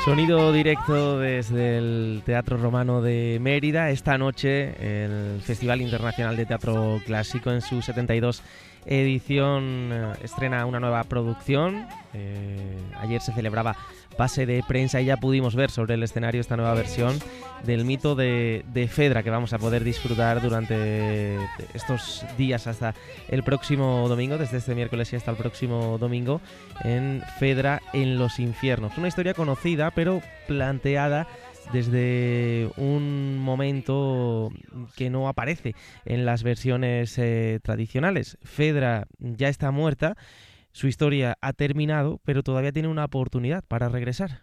Sonido directo desde el Teatro Romano de Mérida. Esta noche el Festival Internacional de Teatro Clásico, en su 72 edición, estrena una nueva producción. Ayer se celebraba pase de prensa y ya pudimos ver sobre el escenario esta nueva versión del mito de Fedra, que vamos a poder disfrutar durante estos días hasta el próximo domingo, desde este miércoles y hasta el próximo domingo, en Fedra en los infiernos. Una historia conocida, pero planteada desde un momento que no aparece en las versiones tradicionales. Fedra ya está muerta, su historia ha terminado, pero todavía tiene una oportunidad para regresar.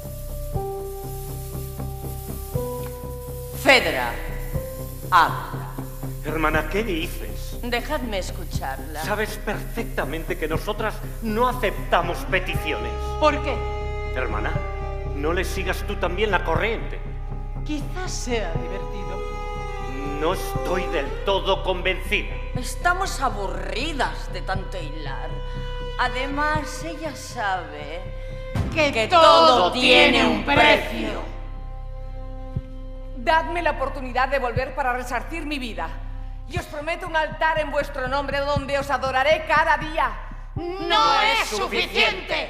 Fedra, habla. Hermana, ¿qué dices? Dejadme escucharla. Sabes perfectamente que nosotras no aceptamos peticiones. ¿Por qué? Hermana, no le sigas tú también la corriente. Quizás sea divertido. No estoy del todo convencida. Estamos aburridas de tanto hilar. Además, ella sabe que todo tiene un precio. Dadme la oportunidad de volver para resarcir mi vida. Y os prometo un altar en vuestro nombre donde os adoraré cada día. ¡No es suficiente!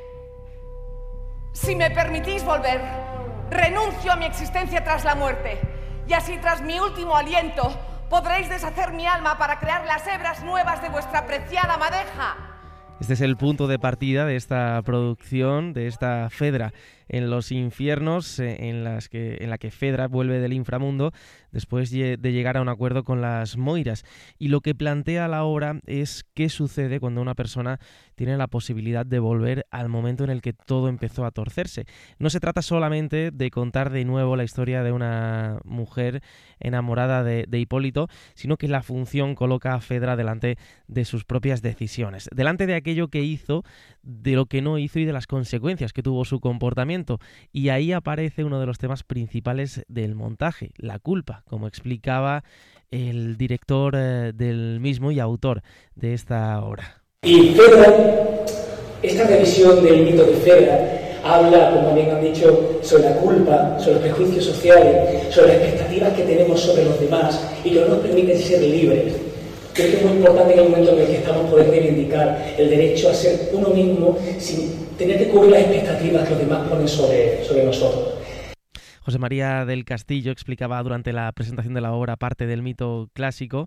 Si me permitís volver, renuncio a mi existencia tras la muerte. Y así, tras mi último aliento, podréis deshacer mi alma para crear las hebras nuevas de vuestra preciada madeja. Este es el punto de partida de esta producción, de esta Fedra en los infiernos, en la que Fedra vuelve del inframundo después de llegar a un acuerdo con las Moiras. Y lo que plantea la obra es qué sucede cuando una persona tiene la posibilidad de volver al momento en el que todo empezó a torcerse. No se trata solamente de contar de nuevo la historia de una mujer enamorada de Hipólito, sino que la función coloca a Fedra delante de sus propias decisiones, delante de aquello que hizo, de lo que no hizo y de las consecuencias que tuvo su comportamiento. Y ahí aparece uno de los temas principales del montaje, la culpa, como explicaba el director del mismo y autor de esta obra. Y Fedra, esta revisión del mito de Fedra, habla, como bien han dicho, sobre la culpa, sobre los prejuicios sociales, sobre las expectativas que tenemos sobre los demás y que no nos permiten ser libres. Creo que es muy importante en el momento en el que estamos poder reivindicar el derecho a ser uno mismo sin tener que cubrir las expectativas que los demás ponen sobre nosotros. José María del Castillo explicaba durante la presentación de la obra parte del mito clásico,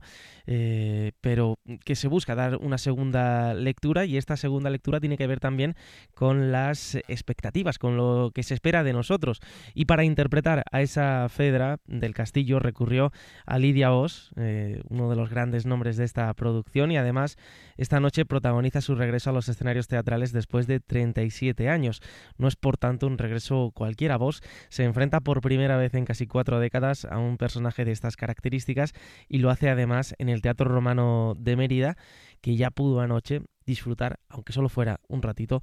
pero que se busca dar una segunda lectura, y esta segunda lectura tiene que ver también con las expectativas, con lo que se espera de nosotros. Y para interpretar a esa Fedra del Castillo recurrió a Lidia Vos, uno de los grandes nombres de esta producción, y además esta noche protagoniza su regreso a los escenarios teatrales después de 37 años. No es por tanto un regreso cualquiera. Vos se enfrenta por primera vez en casi 4 décadas a un personaje de estas características, y lo hace además en el Teatro Romano de Mérida, que ya pudo anoche disfrutar, aunque solo fuera un ratito,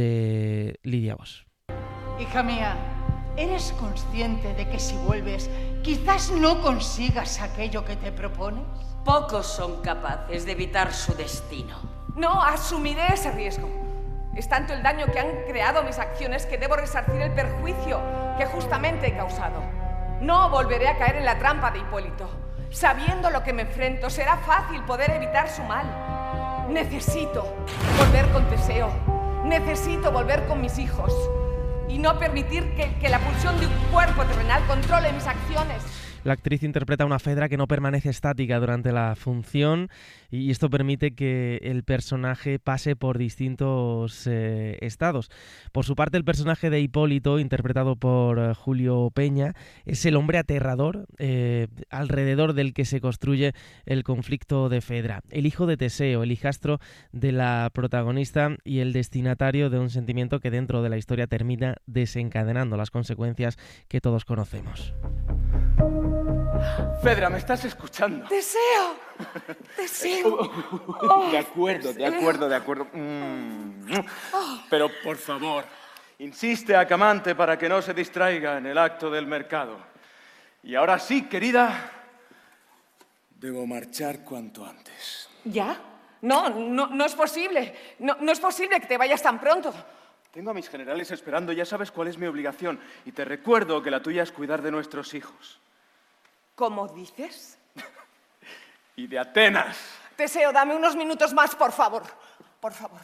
de Lidia Vos. Hija mía, ¿eres consciente de que si vuelves quizás no consigas aquello que te propones? Pocos son capaces de evitar su destino. No, asumiré ese riesgo. Es tanto el daño que han creado mis acciones que debo resarcir el perjuicio que justamente he causado. No volveré a caer en la trampa de Hipólito. Sabiendo lo que me enfrento, será fácil poder evitar su mal. Necesito volver con Teseo. Necesito volver con mis hijos. Y no permitir que la pulsión de un cuerpo terrenal controle mis acciones. La actriz interpreta a una Fedra que no permanece estática durante la función, y esto permite que el personaje pase por distintos estados. Por su parte, el personaje de Hipólito, interpretado por Julio Peña, es el hombre aterrador alrededor del que se construye el conflicto de Fedra. El hijo de Teseo, el hijastro de la protagonista y el destinatario de un sentimiento que dentro de la historia termina desencadenando las consecuencias que todos conocemos. Fedra, ¿me estás escuchando? ¡Deseo! ¡Deseo! De acuerdo. Pero, por favor, insiste a Camante para que no se distraiga en el acto del mercado. Y ahora sí, querida, debo marchar cuanto antes. ¿Ya? No es posible. No es posible que te vayas tan pronto. Tengo a mis generales esperando, ya sabes cuál es mi obligación. Y te recuerdo que la tuya es cuidar de nuestros hijos. ¿Cómo dices? Y de Atenas. Teseo, dame unos minutos más, por favor. Por favor.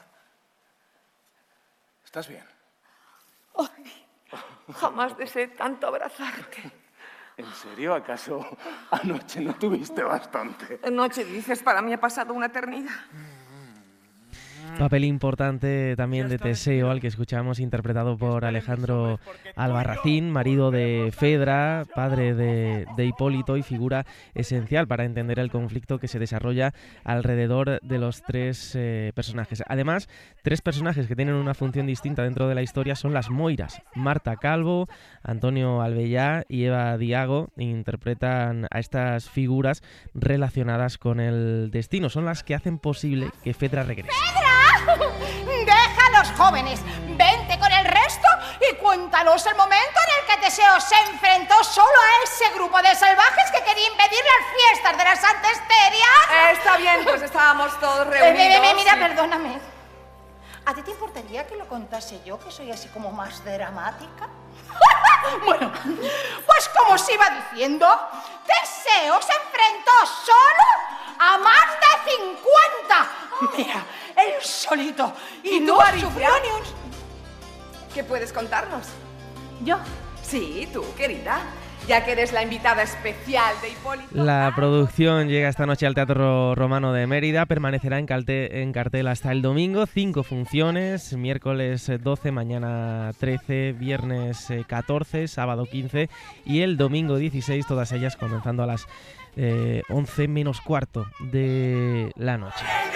¿Estás bien? Ay, jamás deseé tanto abrazarte. ¿En serio? ¿Acaso anoche no tuviste bastante? Anoche dices, para mí ha pasado una eternidad. Papel importante también de Teseo, al que escuchamos interpretado por Alejandro Albarracín, marido de Fedra, padre de Hipólito y figura esencial para entender el conflicto que se desarrolla alrededor de los tres personajes. Además, tres personajes que tienen una función distinta dentro de la historia son las Moiras. Marta Calvo, Antonio Albellá y Eva Diago interpretan a estas figuras relacionadas con el destino. Son las que hacen posible que Fedra regrese. ¡Deja a los jóvenes! ¡Vente con el resto y cuéntanos el momento en el que Teseo se enfrentó solo a ese grupo de salvajes que quería impedir las fiestas de la Santa Esteria! Está bien, pues estábamos todos reunidos. Mira, perdóname. ¿A ti te importaría que lo contase yo, que soy así como más dramática? Bueno, pues como os iba diciendo, Teseo se enfrentó solo a más de 50. Mira, él solito. Y no sufrió ni un... ¿Qué puedes contarnos? ¿Yo? Sí, tú, querida. Ya que eres la invitada especial de Hipólito. La producción llega esta noche al Teatro Romano de Mérida, permanecerá en cartel hasta el domingo, 5 funciones, miércoles 12, mañana 13, viernes 14, sábado 15 y el domingo 16, todas ellas comenzando a las 11 menos cuarto de la noche.